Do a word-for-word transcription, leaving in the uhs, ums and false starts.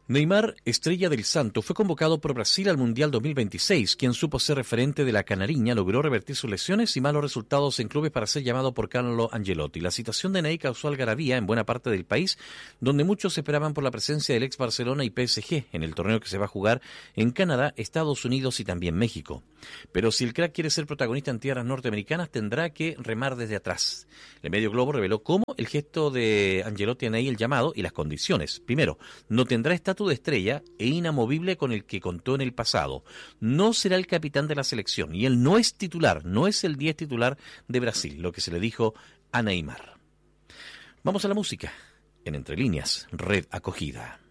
Neymar, estrella del Santo, fue convocado por Brasil al Mundial dos mil veintiséis. Quien supo ser referente de la canariña logró revertir sus lesiones y malos resultados en clubes para ser llamado por Carlo Ancelotti. La situación de Ney causó algarabía en buena parte del país, donde muchos esperaban por la presencia del ex Barcelona y P S G en el torneo que se va a jugar en Canadá, Estados Unidos y también México. Pero si el crack quiere ser protagonista en tierras norteamericanas, tendrá que remar desde atrás. El medio Globo reveló cómo el gesto de Ancelotti a Ney, el llamado y las condiciones. Primero, no tendrá estatus de estrella e inamovible con el que contó en el pasado. No será el capitán de la selección y él no es titular, no es el diez titular de Brasil, lo que se le dijo a Neymar. Vamos a la música. En Entre Líneas, Red Acogida.